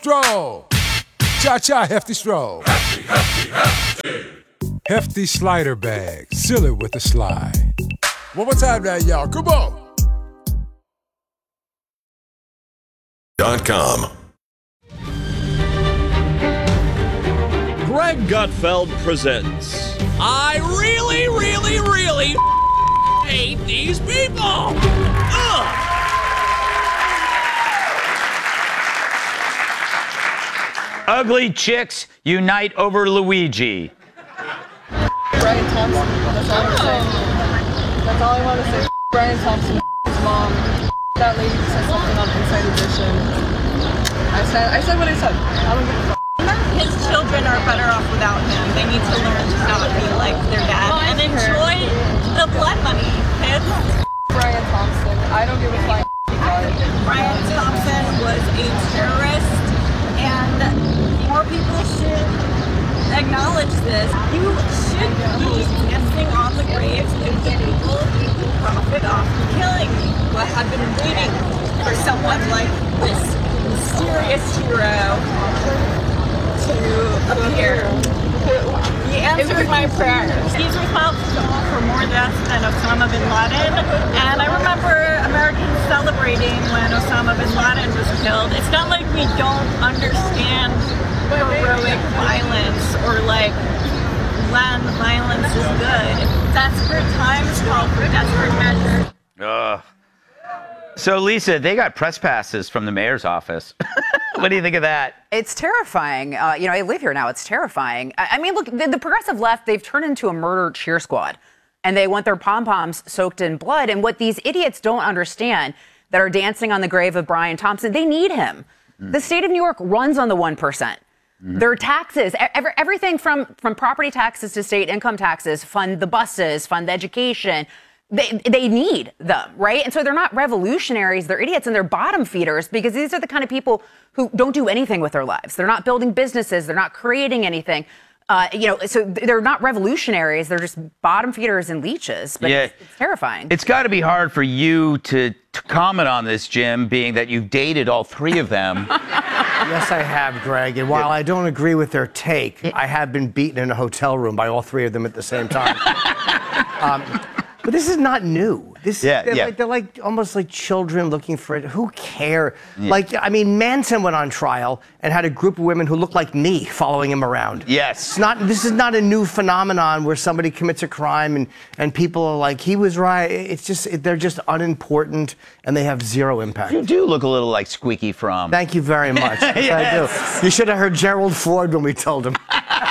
Stroll. Cha-cha, hefty stroll. Hefty, hefty, hefty. Hefty slider bag. Seal it with a slide. One more time now, y'all. Come on. .com. Greg Gutfeld presents I really, really, really hate these people. Ugh. Ugly chicks unite over Luigi. Brian Thompson, that's all I'm gonna say. That's all I want to say. Brian Thompson, his mom. That lady said something on Inside Edition. I said what I said. I don't give a fuck. His children are better off without him. They need to learn to not be like their dad and enjoy the blood money, kids. Brian Thompson, I don't give a fuck. Brian Thompson was a terrorist, and more people should acknowledge this. You should be dancing on the graves of the people who profit off killing. But I've been waiting for someone like this mysterious hero to appear. He answered my prayers. He's responsible for more deaths than Osama bin Laden. And I remember Americans celebrating when Osama bin Laden was killed. It's not like we don't understand heroic violence or like when violence is good. Desperate times call for desperate measures. So, Lisa, they got press passes from the mayor's office. What do you think of that? It's terrifying. I live here now. It's terrifying. I mean, look, the progressive left, they've turned into a murder cheer squad. And they want their pom-poms soaked in blood. And what these idiots don't understand that are dancing on the grave of Brian Thompson, they need him. The state of New York runs on the 1%. Their taxes, everything from property taxes to state income taxes, fund the buses, fund the education. They need them, right? And so they're not revolutionaries, they're idiots, and they're bottom feeders because these are the kind of people who don't do anything with their lives. They're not building businesses, they're not creating anything. So they're not revolutionaries, they're just bottom feeders and leeches. But it's terrifying. It's got to be hard for you to comment on this, Jim, being that you've dated all three of them. Yes, I have, Greg. And while I don't agree with their take, I have been beaten in a hotel room by all three of them at the same time. But this is not new. They're like almost like children looking for it. Who cares? Manson went on trial and had a group of women who looked like me following him around. Yes. This is not a new phenomenon where somebody commits a crime and people are like, he was right. It's just, they're just unimportant and they have zero impact. You do look a little like Squeaky Fromm. Thank you very much. Yes. I do. You should have heard Gerald Ford when we told him.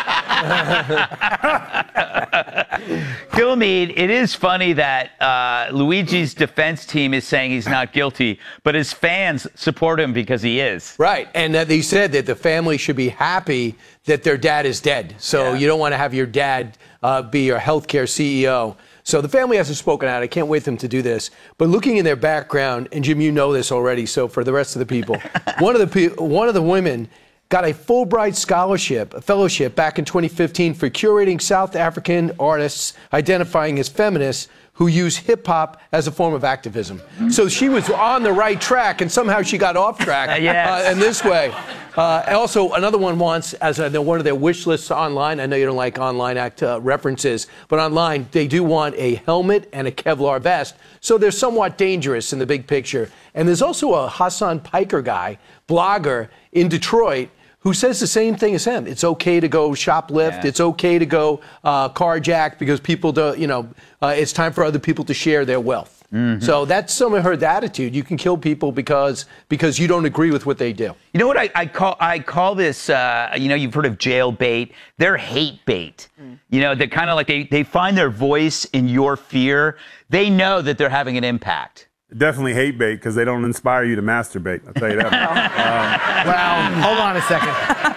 Kilmeade, it is funny that Luigi's defense team is saying he's not guilty, but his fans support him because he is. Right, and they said that the family should be happy that their dad is dead. So you don't want to have your dad be your healthcare CEO. So the family hasn't spoken out. I can't wait for them to do this. But looking in their background, and Jim, you know this already, so for the rest of the people, one of the women got a Fulbright scholarship, a fellowship back in 2015 for curating South African artists identifying as feminists who use hip-hop as a form of activism. So she was on the right track, and somehow she got off track in this way. Also, another one wants, as one of their wish lists online, I know you don't like online references, but online, they do want a helmet and a Kevlar vest, so they're somewhat dangerous in the big picture. And there's also a Hassan Piker guy, blogger in Detroit, who says the same thing as him. It's okay to go shoplift. It's okay to go carjack because people don't, it's time for other people to share their wealth. So that's some of her attitude. You can kill people because you don't agree with what they do. You know what I call this, you've heard of jail bait. They're hate bait. They're kind of like they find their voice in your fear. They know that they're having an impact. Definitely hate bait because they don't inspire you to masturbate. I'll tell you that. Well, hold on a second.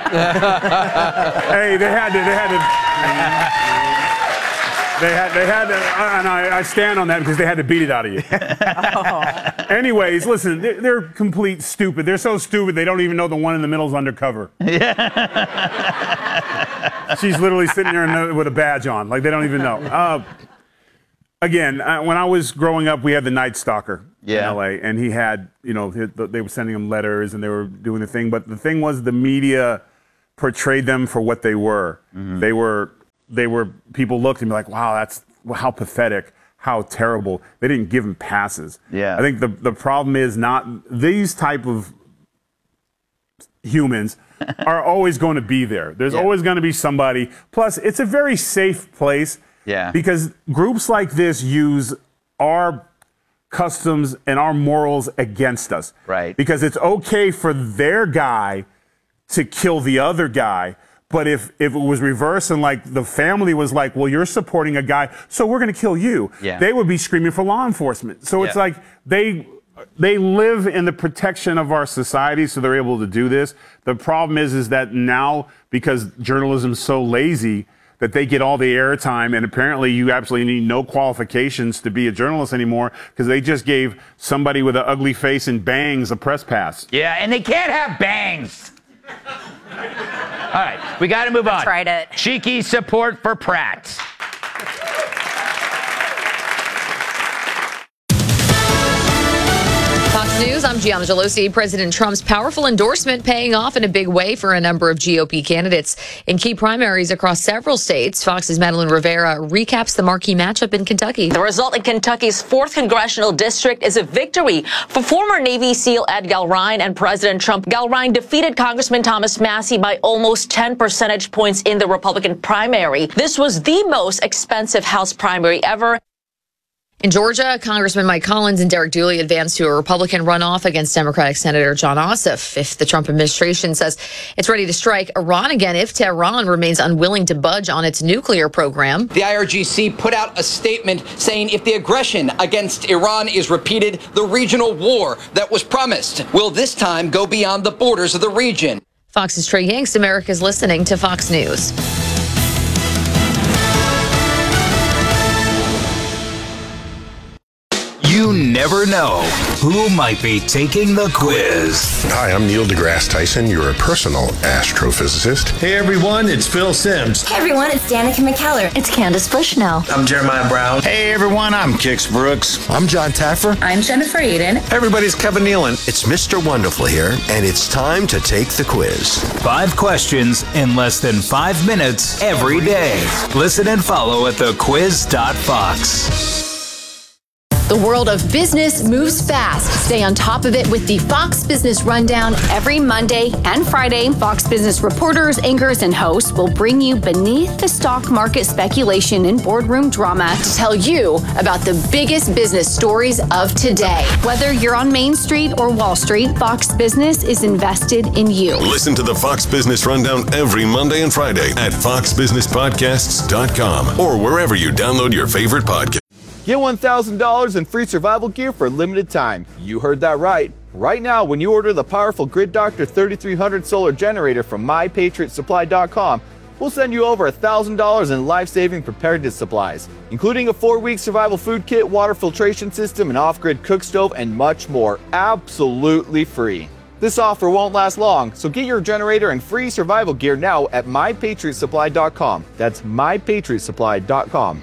Hey, they had to, and I stand on that because they had to beat it out of you. Anyways, listen, they're complete stupid. They're so stupid they don't even know the one in the middle is undercover. She's literally sitting there with a badge on, like they don't even know. again, when I was growing up, we had the Night Stalker in Yeah. LA, and he had, they were sending him letters and they were doing the thing. But the thing was, the media portrayed them for what they were. Mm-hmm. They were. People looked and be like, "Wow, how pathetic, how terrible." They didn't give him passes. Yeah. I think the problem is not these type of humans are always going to be there. There's always going to be somebody. Plus, it's a very safe place. Yeah. Because groups like this use our customs and our morals against us. Right. Because it's okay for their guy to kill the other guy. But if it was reversed and like the family was like, well, you're supporting a guy, so we're going to kill you. Yeah. They would be screaming for law enforcement. So it's like they live in the protection of our society, so they're able to do this. The problem is that now, because journalism's so lazy, that they get all the airtime, and apparently you absolutely need no qualifications to be a journalist anymore, because they just gave somebody with an ugly face and bangs a press pass. Yeah, and they can't have bangs. All right, we got to move on. Tried it. Cheeky support for Pratt. Fox News, I'm Gianna Gelosi. President Trump's powerful endorsement paying off in a big way for a number of GOP candidates in key primaries across several states. Fox's Madeline Rivera recaps the marquee matchup in Kentucky. The result in Kentucky's 4th congressional district is a victory for former Navy SEAL Ed Galrine and President Trump. Galrine defeated Congressman Thomas Massie by almost 10 percentage points in the Republican primary. This was the most expensive House primary ever. In Georgia, Congressman Mike Collins and Derek Dooley advanced to a Republican runoff against Democratic Senator Jon Ossoff. If the Trump administration says it's ready to strike Iran again, if Tehran remains unwilling to budge on its nuclear program. The IRGC put out a statement saying if the aggression against Iran is repeated, the regional war that was promised will this time go beyond the borders of the region. Fox's Trey Yanks, America's listening to Fox News. You never know who might be taking the quiz. Hi, I'm Neil deGrasse Tyson, your personal astrophysicist. Hey everyone, it's Phil Simms. Hey everyone, it's Danica McKellar. It's Candace Bushnell. I'm Jeremiah Brown. Hey everyone, I'm Kix Brooks. I'm John Taffer. I'm Jennifer Aiden. Everybody's Kevin Nealon. It's Mr. Wonderful here, and it's time to take the quiz. 5 questions in less than 5 minutes every day. Listen and follow at thequiz.fox. The world of business moves fast. Stay on top of it with the Fox Business Rundown every Monday and Friday. Fox Business reporters, anchors, and hosts will bring you beneath the stock market speculation and boardroom drama to tell you about the biggest business stories of today. Whether you're on Main Street or Wall Street, Fox Business is invested in you. Listen to the Fox Business Rundown every Monday and Friday at foxbusinesspodcasts.com or wherever you download your favorite podcast. Get $1,000 in free survival gear for a limited time. You heard that right. Right now, when you order the powerful Grid Doctor 3300 solar generator from MyPatriotSupply.com, we'll send you over $1,000 in life-saving preparedness supplies, including a 4-week survival food kit, water filtration system, an off-grid cook stove, and much more, absolutely free. This offer won't last long, so get your generator and free survival gear now at MyPatriotSupply.com. That's MyPatriotSupply.com.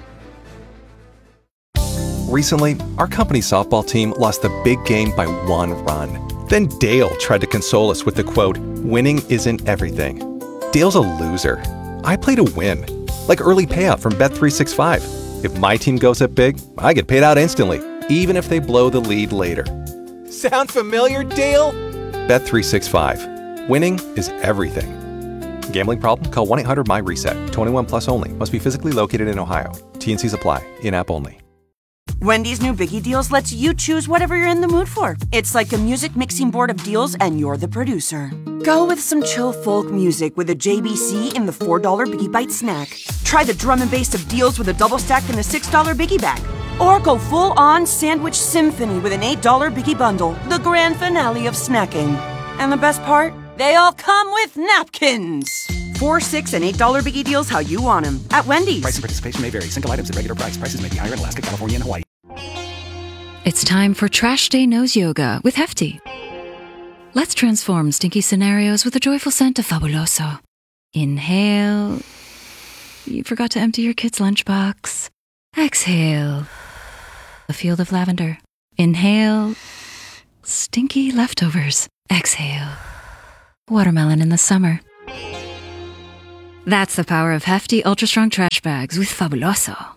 Recently, our company softball team lost the big game by 1 run. Then Dale tried to console us with the quote, "Winning isn't everything." Dale's a loser. I play to win, like early payout from Bet365. If my team goes up big, I get paid out instantly, even if they blow the lead later. Sound familiar, Dale? Bet365. Winning is everything. Gambling problem? Call 1-800-MY-RESET. 21 plus only. Must be physically located in Ohio. T&Cs apply. In-app only. Wendy's new Biggie Deals lets you choose whatever you're in the mood for. It's like a music mixing board of deals, and you're the producer. Go with some chill folk music with a JBC in the $4 Biggie Bite snack. Try the drum and bass of deals with a double stack in the $6 Biggie Bag. Or go full-on sandwich symphony with an $8 Biggie Bundle, the grand finale of snacking. And the best part? They all come with napkins. 4, 6, and $8 Biggie Deals how you want them at Wendy's. Price and participation may vary. Single items at regular price. Prices may be higher in Alaska, California, and Hawaii. It's time for Trash Day Nose Yoga with Hefty. Let's transform stinky scenarios with a joyful scent of Fabuloso. Inhale. You forgot to empty your kid's lunchbox. Exhale. A field of lavender. Inhale. Stinky leftovers. Exhale. Watermelon in the summer. That's the power of hefty, ultra-strong trash bags with Fabuloso.